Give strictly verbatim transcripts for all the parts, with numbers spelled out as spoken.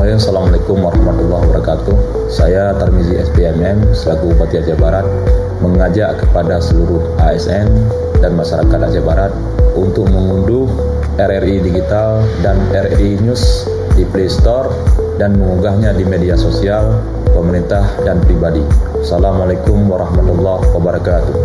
Halo, Assalamualaikum warahmatullahi wabarakatuh. Saya Tarmizi S P M M selaku Bupati Aceh Barat mengajak kepada seluruh A S N dan masyarakat Aceh Barat untuk mengunduh R R I Digital dan R R I News di Play Store dan mengunggahnya di media sosial pemerintah dan pribadi. Assalamualaikum warahmatullahi wabarakatuh.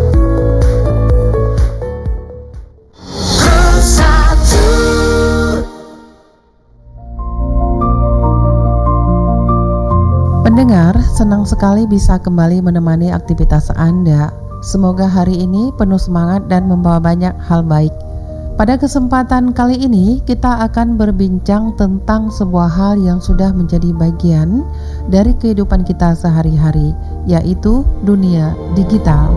Pendengar, senang sekali bisa kembali menemani aktivitas Anda. Semoga hari ini penuh semangat dan membawa banyak hal baik. Pada kesempatan kali ini, kita akan berbincang tentang sebuah hal yang sudah menjadi bagian dari kehidupan kita sehari-hari, yaitu dunia digital.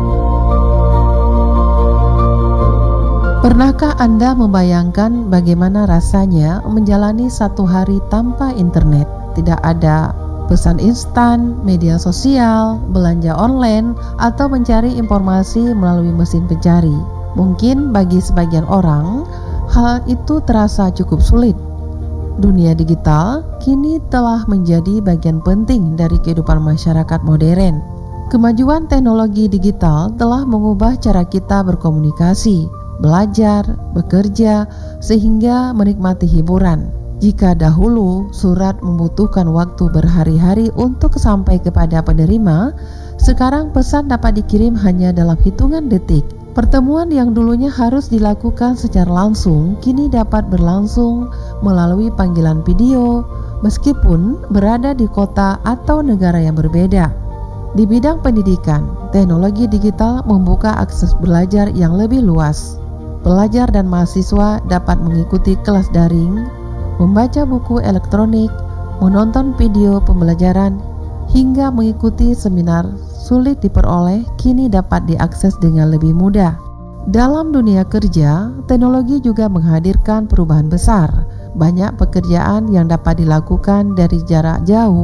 Pernahkah Anda membayangkan bagaimana rasanya menjalani satu hari tanpa internet? Tidak ada pesan instan, media sosial, belanja online, atau mencari informasi melalui mesin pencari. Mungkin bagi sebagian orang, hal itu terasa cukup sulit. Dunia digital kini telah menjadi bagian penting dari kehidupan masyarakat modern. Kemajuan teknologi digital telah mengubah cara kita berkomunikasi, belajar, bekerja, sehingga menikmati hiburan. Jika dahulu surat membutuhkan waktu berhari-hari untuk sampai kepada penerima, sekarang pesan dapat dikirim hanya dalam hitungan detik. Pertemuan yang dulunya harus dilakukan secara langsung, kini dapat berlangsung melalui panggilan video, meskipun berada di kota atau negara yang berbeda. Di bidang pendidikan, teknologi digital membuka akses belajar yang lebih luas. Pelajar dan mahasiswa dapat mengikuti kelas daring, membaca buku elektronik, menonton video pembelajaran, hingga mengikuti seminar sulit diperoleh kini dapat diakses dengan lebih mudah. Dalam dunia kerja, teknologi juga menghadirkan perubahan besar. Banyak pekerjaan yang dapat dilakukan dari jarak jauh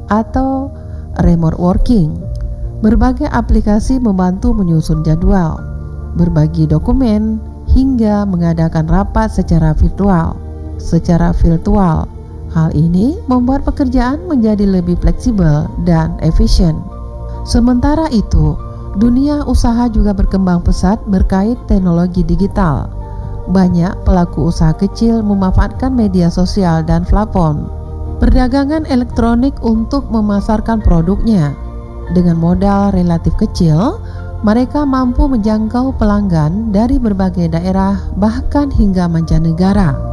atau remote working. Berbagai aplikasi membantu menyusun jadwal, berbagi dokumen, hingga mengadakan rapat secara virtual. Secara virtual, hal ini membuat pekerjaan menjadi lebih fleksibel dan efisien. Sementara itu, dunia usaha juga berkembang pesat berkait teknologi digital. Banyak pelaku usaha kecil memanfaatkan media sosial dan platform perdagangan elektronik untuk memasarkan produknya. Dengan modal relatif kecil, mereka mampu menjangkau pelanggan dari berbagai daerah, bahkan hingga mancanegara.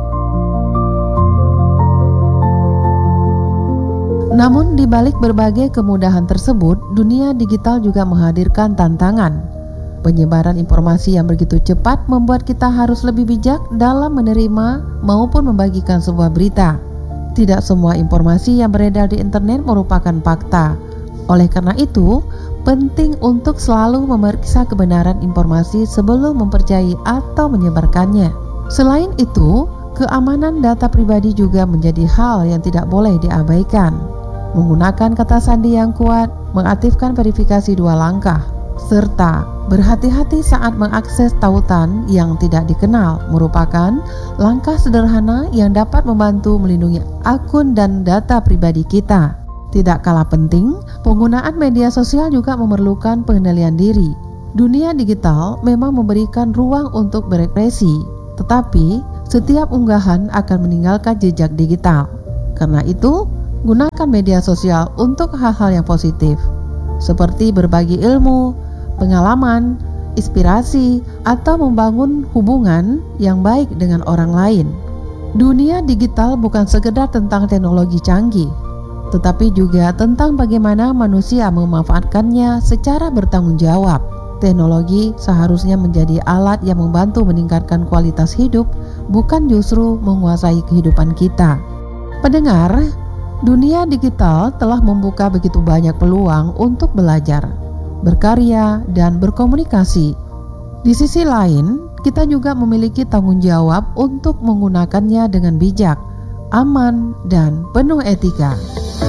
Namun di balik berbagai kemudahan tersebut, dunia digital juga menghadirkan tantangan. Penyebaran informasi yang begitu cepat membuat kita harus lebih bijak dalam menerima maupun membagikan sebuah berita. Tidak semua informasi yang beredar di internet merupakan fakta. Oleh karena itu, penting untuk selalu memeriksa kebenaran informasi sebelum mempercayai atau menyebarkannya. Selain itu, keamanan data pribadi juga menjadi hal yang tidak boleh diabaikan. Menggunakan kata sandi yang kuat, mengaktifkan verifikasi dua langkah, serta berhati-hati saat mengakses tautan yang tidak dikenal merupakan langkah sederhana yang dapat membantu melindungi akun dan data pribadi kita. Tidak kalah penting, penggunaan media sosial juga memerlukan pengendalian diri. Dunia digital memang memberikan ruang untuk berekspresi, tetapi setiap unggahan akan meninggalkan jejak digital. Karena itu, gunakan media sosial untuk hal-hal yang positif, seperti berbagi ilmu, pengalaman, inspirasi, atau membangun hubungan yang baik dengan orang lain. Dunia digital bukan sekedar tentang teknologi canggih, tetapi juga tentang bagaimana manusia memanfaatkannya secara bertanggung jawab. Teknologi seharusnya menjadi alat yang membantu meningkatkan kualitas hidup, bukan justru menguasai kehidupan kita. Pendengar, dunia digital telah membuka begitu banyak peluang untuk belajar, berkarya, dan berkomunikasi. Di sisi lain, kita juga memiliki tanggung jawab untuk menggunakannya dengan bijak, aman, dan penuh etika.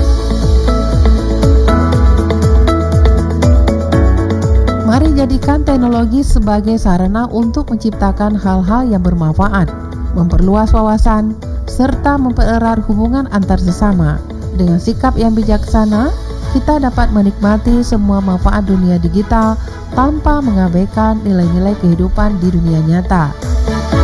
Mari jadikan teknologi sebagai sarana untuk menciptakan hal-hal yang bermanfaat, memperluas wawasan, serta mempererat hubungan antar sesama. Dengan sikap yang bijaksana, kita dapat menikmati semua manfaat dunia digital tanpa mengabaikan nilai-nilai kehidupan di dunia nyata.